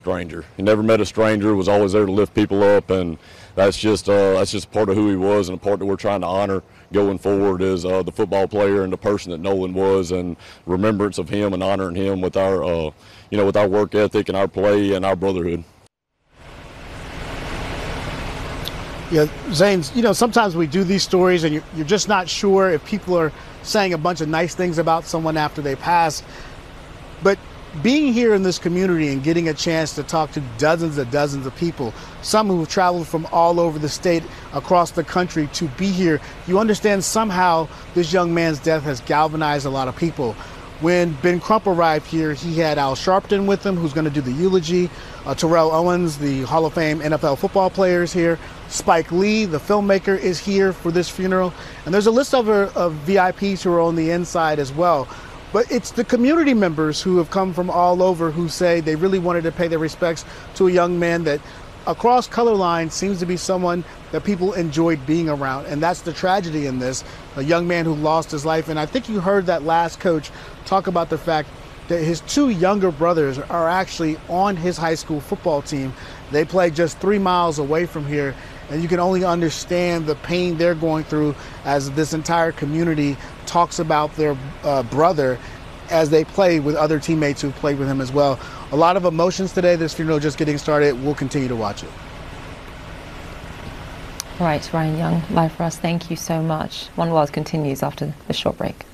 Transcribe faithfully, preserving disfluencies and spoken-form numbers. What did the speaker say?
Stranger. He never met a stranger, was always there to lift people up, and that's just uh, that's just part of who he was, and a part that we're trying to honor going forward is uh, the football player and the person that Nolan was, and remembrance of him and honoring him with our uh, you know with our work ethic and our play and our brotherhood. Yeah, Zanes, you know, sometimes we do these stories and you're, you're just not sure if people are saying a bunch of nice things about someone after they pass, but being here in this community and getting a chance to talk to dozens and dozens of people, some who've traveled from all over the state, across the country to be here, you understand somehow this young man's death has galvanized a lot of people. When Ben Crump arrived here, he had Al Sharpton with him, who's going to do the eulogy. Uh, Terrell Owens, the Hall of Fame N F L football player, is here. Spike Lee, the filmmaker, is here for this funeral. And there's a list of, of V I Ps who are on the inside as well. But it's the community members who have come from all over who say they really wanted to pay their respects to a young man that across color lines seems to be someone that people enjoyed being around. And that's the tragedy in this, a young man who lost his life. And I think you heard that last coach talk about the fact that his two younger brothers are actually on his high school football team. They play just three miles away from here. And you can only understand the pain they're going through as this entire community talks about their uh, brother as they play with other teammates who played with him as well. A lot of emotions today. This funeral just getting started. We'll continue to watch it. Right, Ryan Young, live for us. Thank you so much. One World continues after the short break.